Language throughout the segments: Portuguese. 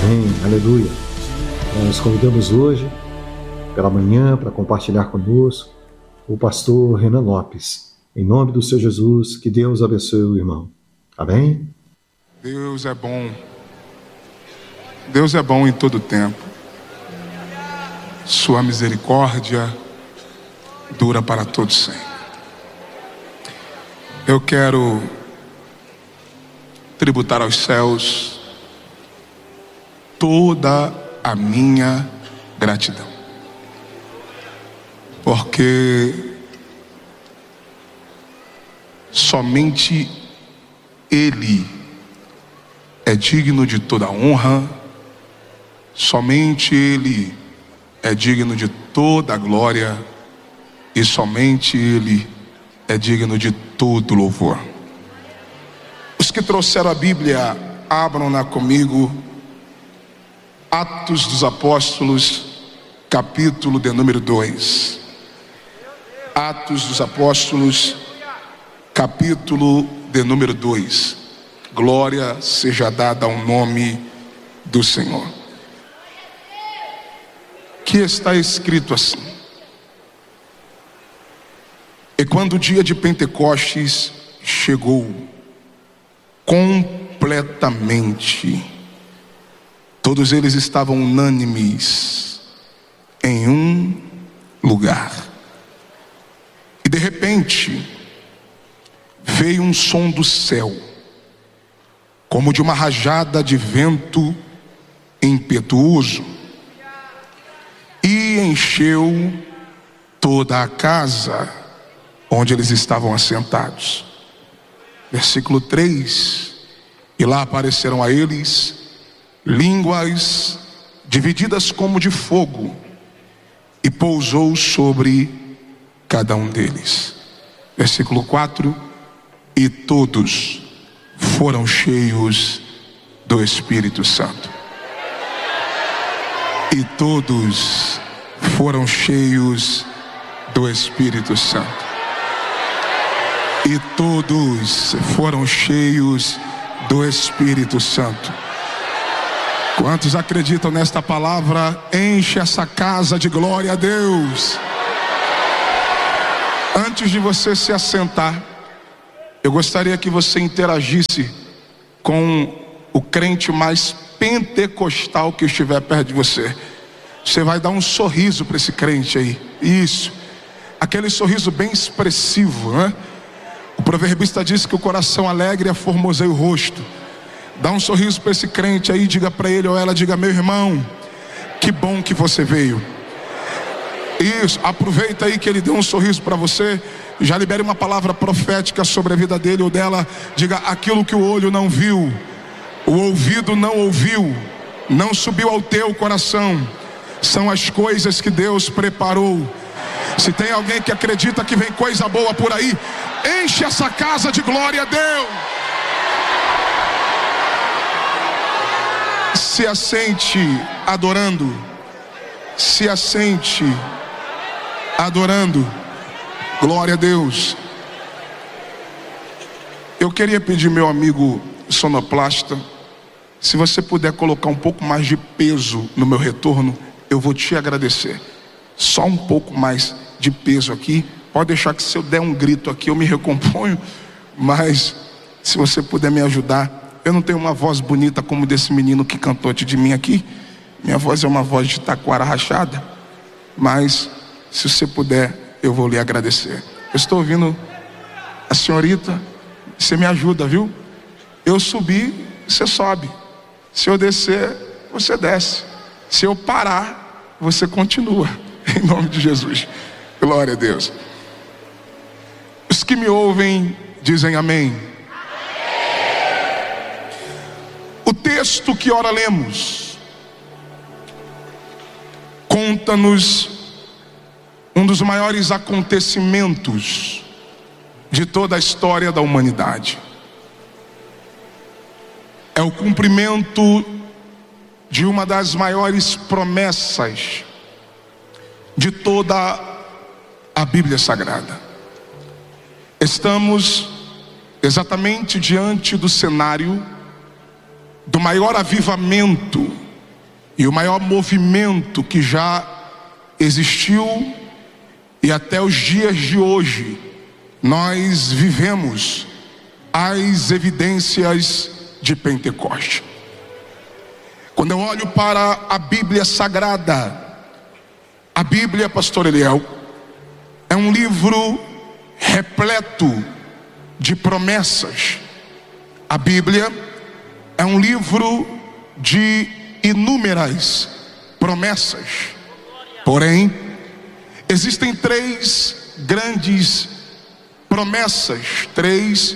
Amém, aleluia. Nós convidamos hoje, pela manhã, para compartilhar conosco o pastor Renan Lopes. Em nome do Senhor Jesus, que Deus abençoe o irmão. Amém? Deus é bom. Deus é bom em todo tempo. Sua misericórdia dura para todos sempre. Eu quero tributar aos céus toda a minha gratidão, porque somente Ele é digno de toda honra, somente Ele é digno de toda glória e somente Ele é digno de todo louvor. Os que trouxeram a Bíblia, abram-na comigo. Atos dos Apóstolos, capítulo de número 2. Atos dos Apóstolos, capítulo de número 2. Glória seja dada ao nome do Senhor. Que está escrito assim: e quando o dia de Pentecostes chegou completamente, todos eles estavam unânimes em um lugar. E de repente veio um som do céu, como de uma rajada de vento impetuoso, e encheu toda a casa onde eles estavam assentados. Versículo 3: e lá apareceram a eles línguas divididas como de fogo, e pousou sobre cada um deles. Versículo 4: e todos foram cheios do Espírito Santo. E todos foram cheios do Espírito Santo. E todos foram cheios do Espírito Santo. Quantos acreditam nesta palavra? Enche essa casa de glória a Deus. Antes de você se assentar, eu gostaria que você interagisse com o crente mais pentecostal que estiver perto de você. Você vai dar um sorriso para esse crente aí. Isso. Aquele sorriso bem expressivo, né? O proverbista diz que o coração alegre formoseia o rosto. Dá um sorriso para esse crente aí, diga para ele ou ela, diga: meu irmão, que bom que você veio. Isso, aproveita aí que ele deu um sorriso para você. Já libere uma palavra profética sobre a vida dele ou dela. Diga: aquilo que o olho não viu, o ouvido não ouviu, não subiu ao teu coração, são as coisas que Deus preparou. Se tem alguém que acredita que vem coisa boa por aí, enche essa casa de glória a Deus. Se assente adorando. Se assente adorando. Glória a Deus. Eu queria pedir, meu amigo sonoplasta, se você puder colocar um pouco mais de peso no meu retorno, eu vou te agradecer. Só um pouco mais de peso aqui. Pode deixar que se eu der um grito aqui eu me recomponho, mas se você puder me ajudar. Eu não tenho uma voz bonita como desse menino que cantou antes de mim aqui. Minha voz é uma voz de taquara rachada. Mas se você puder, eu vou lhe agradecer. Eu estou ouvindo a senhorita. Você me ajuda, viu? Eu subir, você sobe. Se eu descer, você desce. Se eu parar, você continua. Em nome de Jesus. Glória a Deus. Os que me ouvem dizem amém. O texto que ora lemos conta-nos um dos maiores acontecimentos de toda a história da humanidade. É o cumprimento de uma das maiores promessas de toda a Bíblia Sagrada. Estamos exatamente diante do cenário do maior avivamento e o maior movimento que já existiu e até os dias de hoje nós vivemos as evidências de Pentecoste. Quando eu olho para a Bíblia Sagrada, a Bíblia, pastor Eliel, é um livro repleto de promessas. A Bíblia é um livro de inúmeras promessas. Porém, existem três grandes promessas, três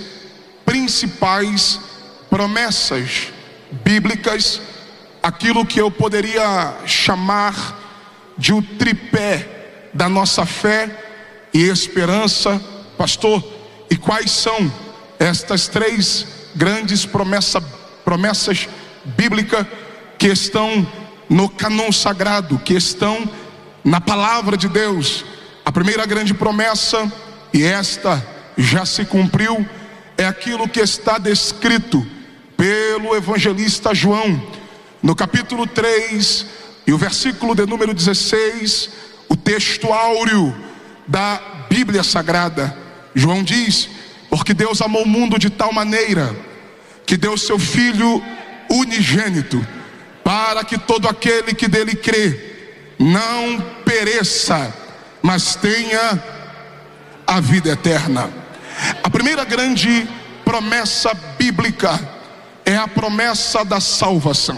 principais promessas bíblicas, aquilo que eu poderia chamar de o tripé da nossa fé e esperança. Pastor, e quais são estas três grandes promessas bíblicas que estão no cânon sagrado, que estão na palavra de Deus? A primeira grande promessa, e esta já se cumpriu, é aquilo que está descrito pelo evangelista João no capítulo 3 e o versículo de número 16, o texto áureo da Bíblia Sagrada. João diz: porque Deus amou o mundo de tal maneira que deu seu Filho unigênito, para que todo aquele que dele crê não pereça, mas tenha a vida eterna. A primeira grande promessa bíblica é a promessa da salvação.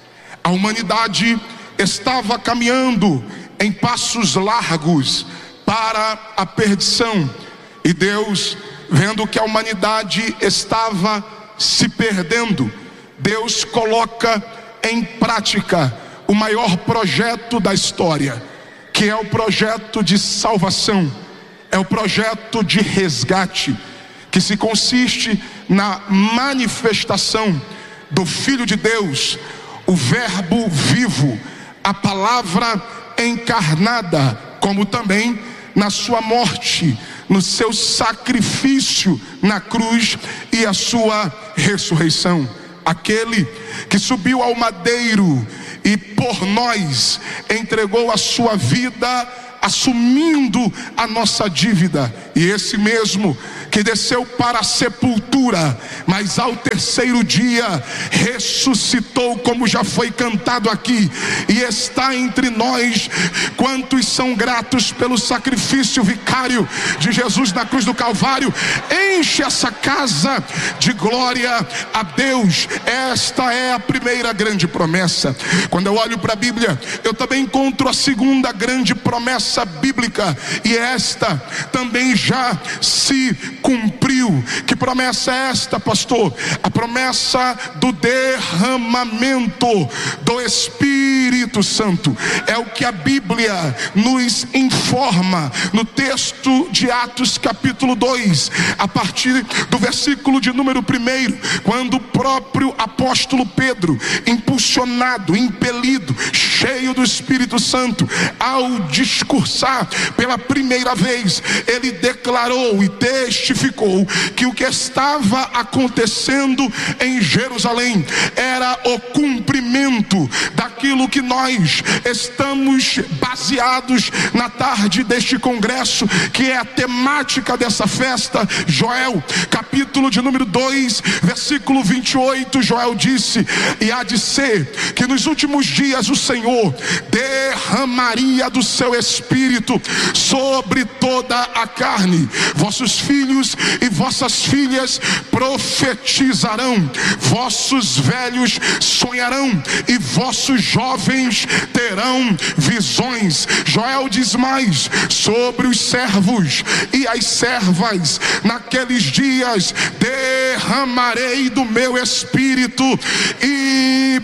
A humanidade estava caminhando em passos largos para a perdição, e Deus, vendo que a humanidade estava se perdendo, Deus coloca em prática o maior projeto da história, que é o projeto de salvação, é o projeto de resgate, que se consiste na manifestação do Filho de Deus, o Verbo vivo, a palavra encarnada, como também na sua morte, no seu sacrifício na cruz e a sua ressurreição. Aquele que subiu ao madeiro e por nós entregou a sua vida, assumindo a nossa dívida, e esse mesmo que desceu para a sepultura, mas ao terceiro dia ressuscitou, como já foi cantado aqui, e está entre nós. Quantos são gratos pelo sacrifício vicário de Jesus na cruz do Calvário? Enche essa casa de glória a Deus. Esta é a primeira grande promessa. Quando eu olho para a Bíblia, eu também encontro a segunda grande promessa bíblica, e esta também já se cumpriu. Que promessa é esta, pastor? A promessa do derramamento do Espírito Santo. É o que a Bíblia nos informa no texto de Atos capítulo 2, a partir do versículo de número 1, quando o próprio apóstolo Pedro, impulsionado, impelido, cheio do Espírito Santo, ao discursar pela primeira vez, ele declarou e testificou que o que estava acontecendo em Jerusalém era o cumprimento daquilo que nós estamos baseados na tarde deste congresso, que é a temática dessa festa. Joel, capítulo de número 2, versículo 28, Joel disse: e há de ser que nos últimos dias o Senhor derramaria do seu Espírito sobre toda a carne. Vossos filhos e vossas filhas profetizarão, vossos velhos sonharão e vossos jovens terão visões. Joel diz mais: sobre os servos e as servas naqueles dias derramarei do meu Espírito e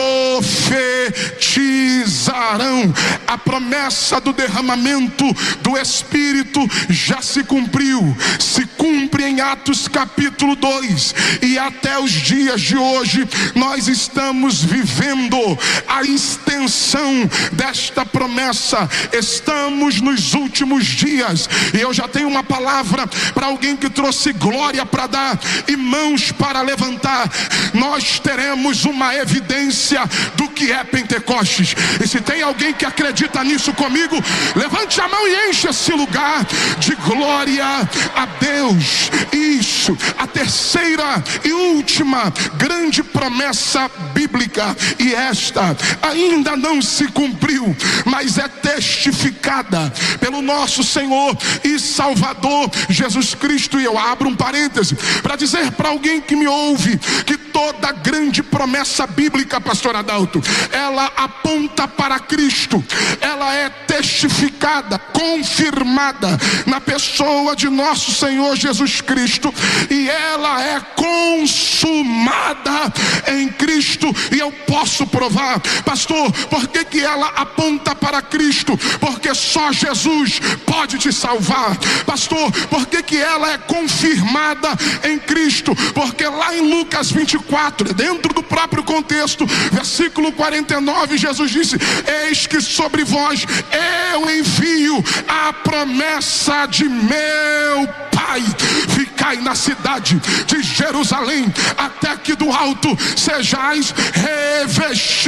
profetizarão. A promessa do derramamento do Espírito já se cumpriu, se cumpre cumpre em Atos capítulo 2, e até os dias de hoje nós estamos vivendo a extensão desta promessa. Estamos nos últimos dias, e eu já tenho uma palavra para alguém que trouxe glória para dar e mãos para levantar. Nós teremos uma evidência do que é Pentecostes, e se tem alguém que acredita nisso comigo, levante a mão e enche esse lugar de glória a Deus. Isso, a terceira e última grande promessa bíblica, e esta ainda não se cumpriu, mas é testificada pelo nosso Senhor e Salvador Jesus Cristo. E eu abro um parêntese para dizer para alguém que me ouve que toda grande promessa bíblica, pastor Adalto, ela aponta para Cristo, ela é testificada, confirmada na pessoa de nosso Senhor Jesus Cristo, e ela é consumada em Cristo. E eu posso provar, pastor, por que ela aponta para Cristo? Porque só Jesus pode te salvar. Pastor, por que ela é confirmada em Cristo? Porque lá em Lucas 24, dentro do próprio contexto, versículo 49, Jesus disse: eis que sobre vós eu envio a promessa de meu Pai. Ficai na cidade de Jerusalém, até que do alto sejais revestidos